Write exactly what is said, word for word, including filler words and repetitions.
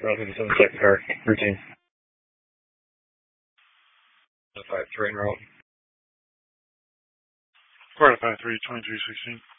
Route fifty-seven, second car, routine. five three en route. Quarter five three, twenty-three sixteen.